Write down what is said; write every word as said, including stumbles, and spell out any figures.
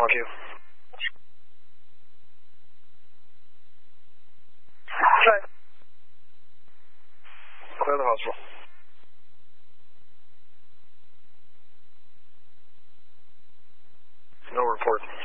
Long Q. Five. Clear the hospital. No report.